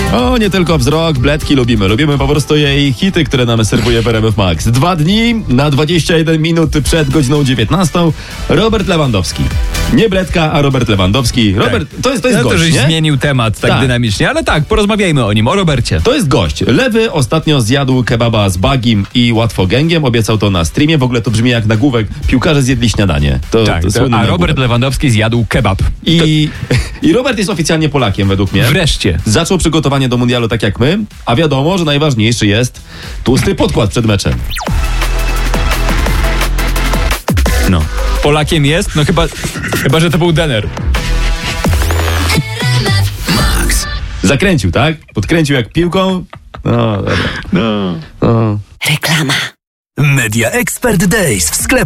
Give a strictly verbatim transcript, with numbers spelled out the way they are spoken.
O, nie tylko wzrok, Bledki lubimy. Lubimy po prostu jej hity, które nam serwuje w R M F Max. Dwa dni na dwadzieścia jeden minut przed godziną dziewiętnastą. Robert Lewandowski. Nie Bledka, a Robert Lewandowski. Robert, tak. to jest, to jest ja gość, to, żeś nie? zmienił temat tak, Tak. dynamicznie, ale tak, porozmawiajmy o nim, o Robercie. To jest gość. Lewy ostatnio zjadł kebaba z bagim i łatwogęgiem. Obiecał to na streamie. W ogóle to brzmi jak nagłówek. Piłkarze zjedli śniadanie. To, Tak, to to, słynny a nagłówek. Robert Lewandowski zjadł kebab. I, I Robert jest oficjalnie Polakiem według mnie. Wreszcie. Zaczął przygotowanie do mundialu tak jak my, a wiadomo, że najważniejszy jest tłusty podkład przed meczem. No. Polakiem jest? No chyba, chyba że to był Denner. Zakręcił, tak? Podkręcił jak piłką. No, dobra. No. No. Reklama. Media Expert Days w sklepach.